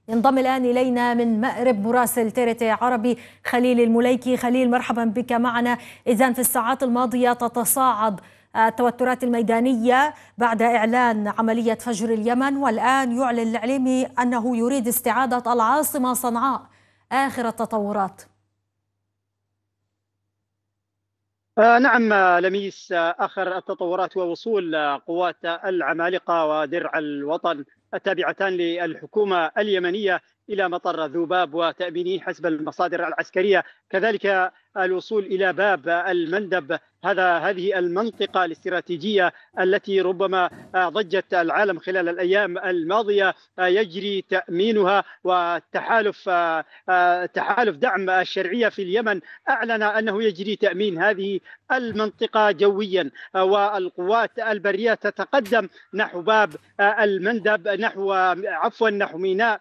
ينضم الآن إلينا من مأرب مراسل TRT عربي خليل المليكي. خليل، مرحبا بك معنا. إذن في الساعات الماضية تتصاعد التوترات الميدانية بعد إعلان عملية فجر اليمن، والآن يعلن الإعلامي أنه يريد استعادة العاصمة صنعاء. آخر التطورات. نعم لميس، آخر التطورات ووصول قوات العمالقة ودرع الوطن التابعتان للحكومة اليمنية إلى مطار ذوباب وتأمينه حسب المصادر العسكرية، كذلك الوصول إلى باب المندب. هذه المنطقة الاستراتيجية التي ربما ضجت العالم خلال الأيام الماضية يجري تأمينها، والتحالف تحالف دعم الشرعية في اليمن أعلن أنه يجري تأمين هذه المنطقة جويا، والقوات البرية تتقدم نحو باب المندب، نحو ميناء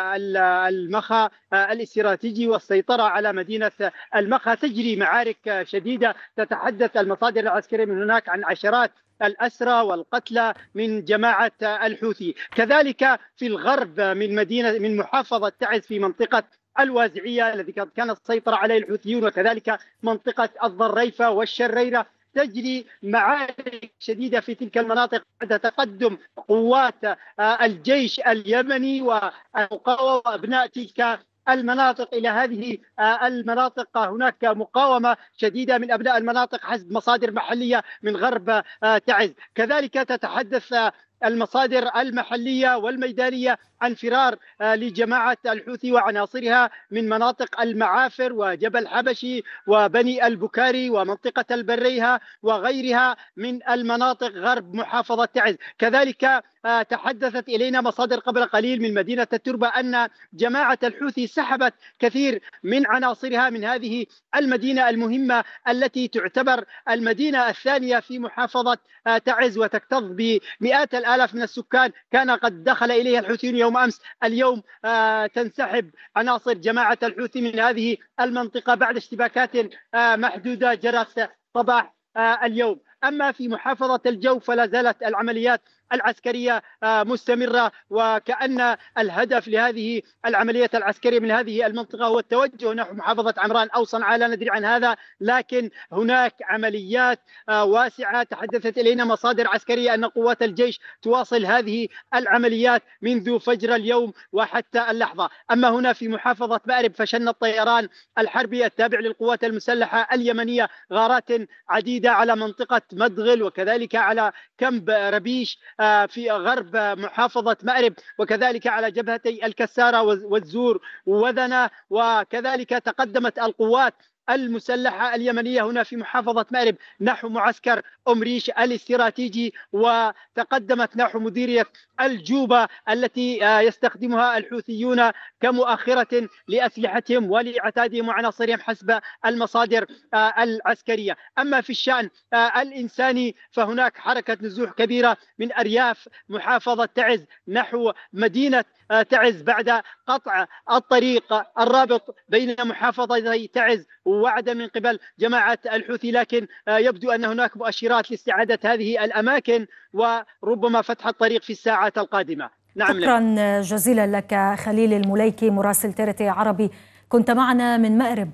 المخا الاستراتيجي والسيطرة على مدينة المخا. تجري معارك شديدة، تتحدث المصادر العسكرية من هناك عن عشرات الأسرى والقتلى من جماعة الحوثي. كذلك في الغرب من محافظة تعز في منطقة الوازعية الذي كانت السيطرة عليه الحوثيون، وكذلك منطقة الضريفة والشريرة تجري معارك شديدة في تلك المناطق بعد تقدم قوات الجيش اليمني والمقاومة وأبناء تلك المناطق إلى هذه المناطق. هناك مقاومة شديدة من أبناء المناطق حسب مصادر محلية من غرب تعز. كذلك تتحدث المصادر المحلية والميدانية عن فرار لجماعة الحوثي وعناصرها من مناطق المعافر وجبل حبشي وبني البكاري ومنطقة البريها وغيرها من المناطق غرب محافظة تعز. كذلك تحدثت إلينا مصادر قبل قليل من مدينة التربة أن جماعة الحوثي سحبت كثير من عناصرها من هذه المدينة المهمة التي تعتبر المدينة الثانية في محافظة تعز وتكتظ بمئات الآلاف من السكان. كان قد دخل إليها الحوثيون يوم أمس. اليوم تنسحب عناصر جماعة الحوثي من هذه المنطقة بعد اشتباكات محدودة جرت صباح اليوم. أما في محافظة الجوف فلا زالت العمليات العسكرية مستمرة، وكأن الهدف لهذه العملية العسكرية من هذه المنطقة هو التوجه نحو محافظة عمران أو صنعاء، لا ندري عن هذا، لكن هناك عمليات واسعة. تحدثت إلينا مصادر عسكرية أن قوات الجيش تواصل هذه العمليات منذ فجر اليوم وحتى اللحظة. أما هنا في محافظة مأرب فشن الطيران الحربي التابع للقوات المسلحة اليمنية غارات عديدة على منطقة مدغل وكذلك على كمب ربيش في غرب محافظة مأرب، وكذلك على جبهتي الكسارة والزور وذنة. وكذلك تقدمت القوات المسلحة اليمنية هنا في محافظة مأرب نحو معسكر أم ريش الاستراتيجي، وتقدمت نحو مديرية الجوبة التي يستخدمها الحوثيون كمؤخرة لأسلحتهم ولعتادهم وعناصرهم حسب المصادر العسكرية. أما في الشأن الإنساني فهناك حركة نزوح كبيرة من أرياف محافظة تعز نحو مدينة تعز بعد قطع الطريق الرابط بين محافظتي تعز ووعدا من قبل جماعة الحوثي، لكن يبدو أن هناك مؤشرات لاستعادة هذه الأماكن وربما فتح الطريق في الساعات القادمة. نعم، شكرا جزيلا لك خليل المليكي مراسل TRT عربي، كنت معنا من مأرب.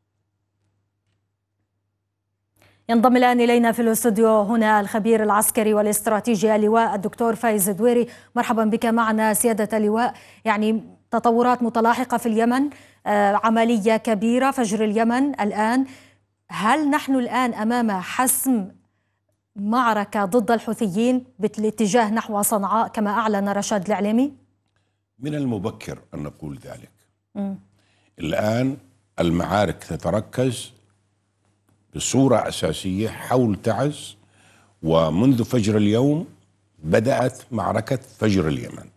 ينضم الآن إلينا في الاستوديو هنا الخبير العسكري والاستراتيجي اللواء الدكتور فايز دويري. مرحبا بك معنا سيادة اللواء. يعني تطورات متلاحقة في اليمن، عملية كبيرة فجر اليمن الآن، هل نحن الآن أمام حسم معركة ضد الحوثيين بالاتجاه نحو صنعاء كما أعلن رشاد العليمي؟ من المبكر أن نقول ذلك. الآن المعارك تتركز بصورة أساسية حول تعز، ومنذ فجر اليوم بدأت معركة فجر اليمن.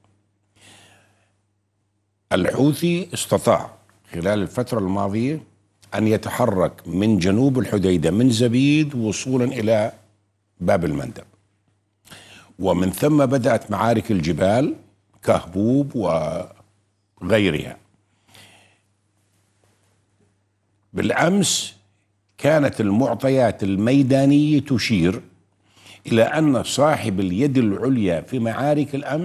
الحوثي استطاع خلال الفترة الماضية أن يتحرك من جنوب الحديدة من زبيد وصولا إلى باب المندب، ومن ثم بدأت معارك الجبال كهبوب وغيرها. بالأمس كانت المعطيات الميدانية تشير إلى أن صاحب اليد العليا في معارك الأمس